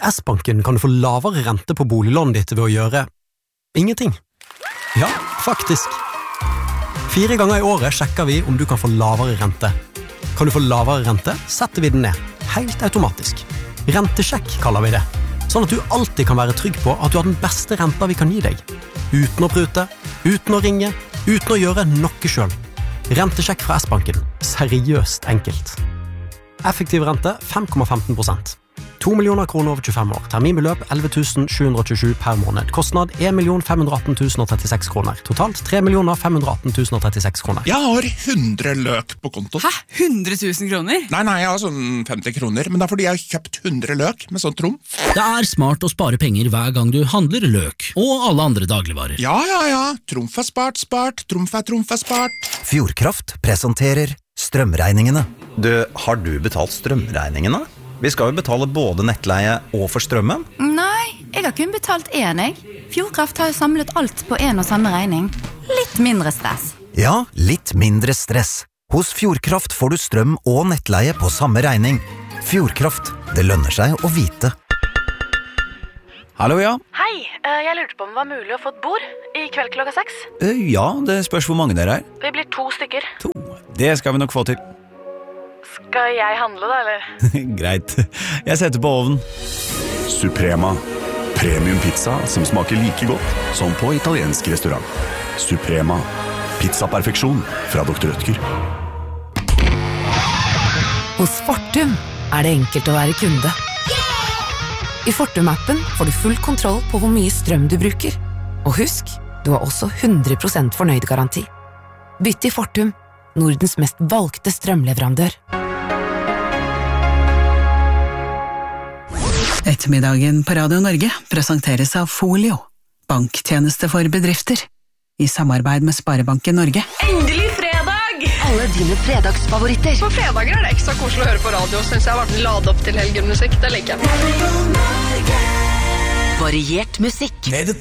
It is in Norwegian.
S-banken kan du få lavere rente på boliglånet ditt ved å gjøre ingenting. Ja, faktisk. 4 ganger i året sjekker vi om du kan få lavere rente. Kan du få lavere rente, setter vi den ned. Helt automatisk. Rentesjekk kaller vi det. Sånn at du alltid kan være trygg på at du har den beste renta vi kan gi deg. Uten å prute, uten å ringe, uten å gjøre noe selv. Rentesjekk fra S-banken. Seriøst enkelt. Effektiv rente 5,15%. 2 millioner kroner over 25 år. Terminbeløp 11 727 per måned. Kostnad 1 518 036 kroner. Totalt 3 518 036 kroner. Jeg har 100 løk på konto. Hæ? 100 000 kroner? Nei, jeg har sånn 50 kroner, men det er fordi jeg har kjøpt 100 løk med sånn trumf. Det er smart å spare penger hver gang du handler løk, og alle andre dagligvarer. Ja. Trumf er spart. Trumf er spart. Fjordkraft presenterer strømregningene. Har du betalt strømregningene? Vi skal jo betale både nettleie og for strømmen. Nei, jeg har kun betalt én, jeg. Fjordkraft har jo samlet alt på en og samme regning. Litt mindre stress. Ja, litt mindre stress. Hos Fjordkraft får du strøm og nettleie på samme regning. Fjordkraft, det lønner seg å vite. Hallo, ja. Hei, jeg lurte på om det var mulig å få et bord i kveld klokka 6. Ja, det spørs hvor mange dere er. Vi blir 2 stykker. 2. Det skal vi nok få til. Skal jeg handle da, eller? Greit. Jeg setter på ovnen. Suprema. Premium pizza som smaker like godt som på italiensk restaurant. Suprema. Pizzaperfeksjon fra Dr. Rødtger. Hos Fortum er det enkelt å være kunde. I Fortum-appen får du full kontroll på hvor mye strøm du bruker. Og husk, du har også 100% fornøyd-garanti. Bytt til Fortum, Nordens mest valgte strømleverandør. Ettermiddagen på Radio Norge presenteres av Folio, banktjeneste for bedrifter, i samarbeid med Sparebanken Norge. Endelig fredag! Alle dine fredagsfavoritter. På fredager er det ekstra koselig å høre på radio, synes jeg har vært ladet opp til helgemusikk, det liker jeg. Variert musikk.